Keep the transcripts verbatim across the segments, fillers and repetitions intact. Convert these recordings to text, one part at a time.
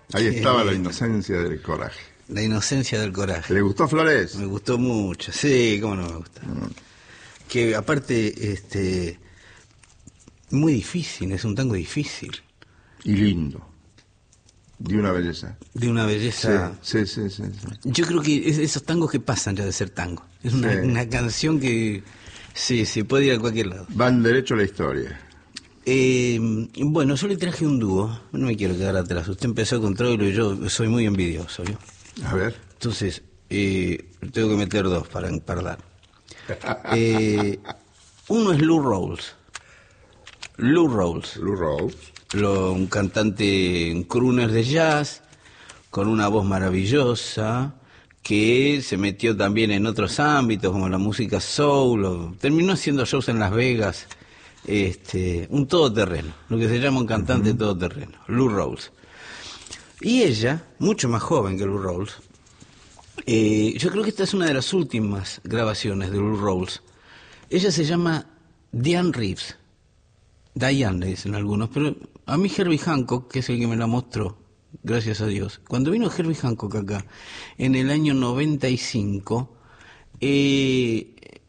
Ahí estaba la inocencia del coraje. La inocencia del coraje. ¿Le gustó Flores? Me gustó mucho, sí, cómo no me gusta. Mm. Que aparte, este, muy difícil, es un tango difícil. Y lindo. De una belleza. De una belleza. Sí, sí, sí. sí, sí. Yo creo que es esos tangos que pasan ya de ser tango. Es una, sí. una canción que sí, se puede ir a cualquier lado. Van derecho a la historia. Eh, bueno, yo le traje un dúo, no me quiero quedar atrás. Usted empezó con Troilo y yo soy muy envidioso, ¿vio? A ver. Entonces, eh, tengo que meter dos para empardar. Eh, uno es Lou Rawls. Lou Rawls. Lou Rawls. Lo, un cantante, un crooner de jazz, con una voz maravillosa, que se metió también en otros ámbitos, como la música soul, o, terminó haciendo shows en Las Vegas. Este, un todoterreno, lo que se llama un cantante uh-huh. todoterreno, Lou Rawls. Y ella, mucho más joven que Lou Rawls, eh, yo creo que esta es una de las últimas grabaciones de Lou Rawls. Ella se llama Diane Reeves, Diane le dicen algunos, pero a mí Herbie Hancock, que es el que me la mostró, gracias a Dios, cuando vino Herbie Hancock acá, en el año noventa y cinco, eh...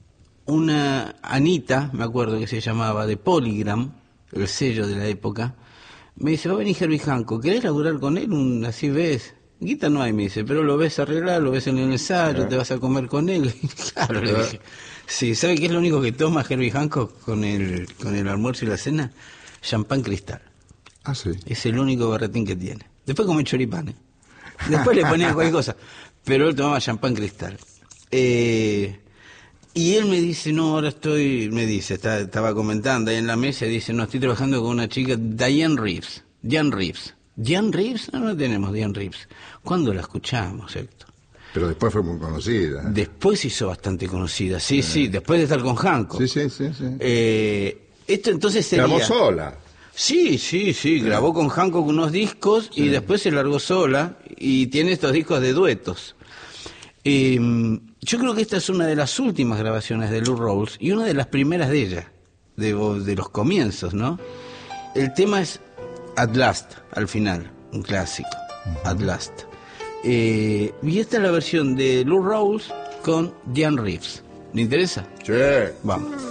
una Anita, me acuerdo que se llamaba, de Polygram, el sello de la época, me dice, va a venir Herbie Hancock, ¿querés laburar con él? Un, así ves, guita no hay, me dice, pero lo ves arreglar, lo ves en el ensayo, ¿Eh? te vas a comer con él. Claro, le dije. Sí, ¿sabe qué es lo único que toma Herbie Hancock con el, con el almuerzo y la cena? Champán Cristal. Ah, sí. Es el único berretín que tiene. Después come choripán, ¿eh? Después le ponía cualquier cosa, pero él tomaba champán Cristal. Eh... Y él me dice, no, ahora estoy, me dice, está, estaba comentando ahí en la mesa, dice, no, estoy trabajando con una chica, Diane Reeves, Diane Reeves. ¿Diane Reeves? No, no tenemos Diane Reeves. ¿Cuándo la escuchamos, Héctor? Pero después fue muy conocida. Después hizo bastante conocida, sí, eh. sí, después de estar con Hancock. Sí, sí, sí. sí. Eh, esto entonces sería... Grabó sola. Sí, sí, sí, grabó con Hancock unos discos sí. y después se largó sola y tiene estos discos de duetos. Eh, yo creo que esta es una de las últimas grabaciones de Lou Rawls y una de las primeras de ella, de, de los comienzos, ¿no? El tema es At Last, al final, un clásico, uh-huh. At Last. Eh, y esta es la versión de Lou Rawls con Diane Reeves. ¿Le interesa? Sí. Vamos.